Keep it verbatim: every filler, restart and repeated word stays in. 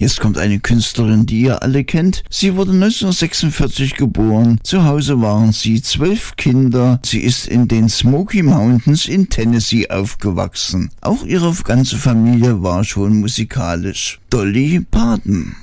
Jetzt kommt eine Künstlerin, die ihr alle kennt. Sie wurde neunzehnhundertsechsundvierzig geboren. Zu Hause waren sie zwölf Kinder. Sie ist in den Smoky Mountains in Tennessee aufgewachsen. Auch ihre ganze Familie war schon musikalisch. Dolly Parton.